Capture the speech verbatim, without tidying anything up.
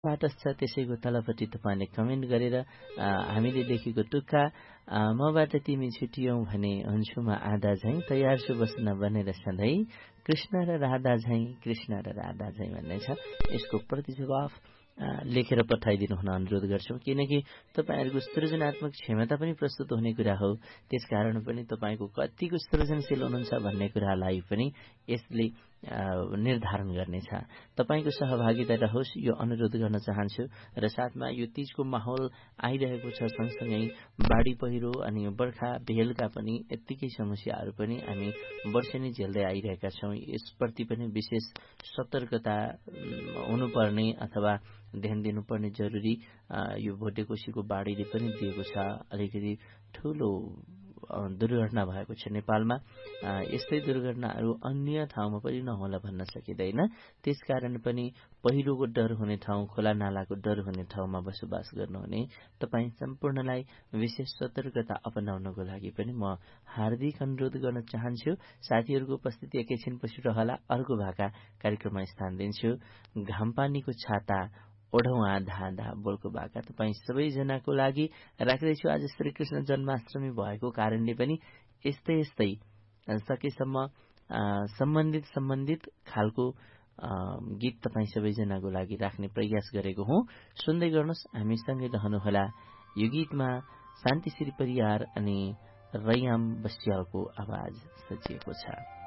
Status छ त्यसैको तलपट्टि तपाईँले कमेन्ट गरेर हामीले लेखेको टुक्का मबाट तिमी छुटियौ भने हुन्छु म आधा झैँ तयार छु बस्न बनेर सधैँ कृष्ण र राधा झैँ कृष्ण र राधा झैँ भन्ने छ। यसको प्रतिजवाफ लेखेर पठाइदिनु हुन अनुरोध गर्छौं किनकि तपाईहरुको सृजनात्मक क्षमता पनि प्रस्तुत हुने कुरा हो। त्यसकारण पनि तपाईको कतिको सृजनशील हुनुहुन्छ भन्ने कुरालाई पनि यसले निर्धारण गर्नेछ। तपाईको सहभागिता रहोस् यो अनुरोध गर्न चाहन्छु र साथमा यो तीजको माहौल आइरहेको छ सँगसँगै बाढी पहिरो अनि बर्खा भेलका पनि यत्तिकै समस्याहरू पनि हामी वर्षेनी झेल्दै आइरहेका छौं। यसप्रति पनि विशेष सतर्कता हुनुपर्ने अथवा ध्यान दिनुपर्ने जरुरी यो भोटेकोशीको बाढीले पनि दिएको छ। अलिकति ठूलो दुर्घटना भएको छ नेपालमा। यस्तै दुर्घटनाहरू अन्य ठाउँमा पनि नहोला भन्न सकिँदैन। त्यसकारण पनि पहिरोको डर हुने ठाउँ खोला नालाको डर हुने ठाउँमा बसोबास गर्नुहुने तपाई सम्पूर्णलाई विशेष सतर्कता अपनाउनको लागि पनि म हार्दिक अनुरोध गर्न चाहन्छु। साथीहरूको उपस्थिति एकैछिनपछि रहला। अर्को भाका कार्यक्रममा स्थान दिन्छु। घामपानीको छाता ओढौं आधा आधा बोलको भाका तपाई सबैजनाको लागि राख्दैछु। आज श्रीकृष्ण जन्माष्टमी भएको कारणले पनि यस्तै यस्तै सकेसम्म सम्बन्धित सम्बन्धित खालको गीत तपाई सबैजनाको लागि राख्ने प्रयास गरेको हुँ। सुन्दै गर्नुहोस्, हामीसँगै रहनुहोला। यो गीतमा शान्तिश्री परियार अनि रैयाम बस्यालको आवाज सजिएको छ।